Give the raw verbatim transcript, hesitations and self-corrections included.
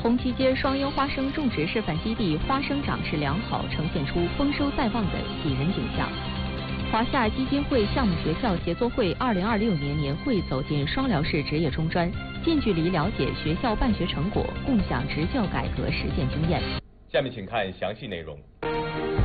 红旗街双英花生种植示范基地花生长势良好，呈现出丰收在望的喜人景象。华夏基金会项目学校协作会二零二六年年会走进双辽市职业中专，近距离了解学校办学成果，共享职教改革实践经验。 下面请看详细内容。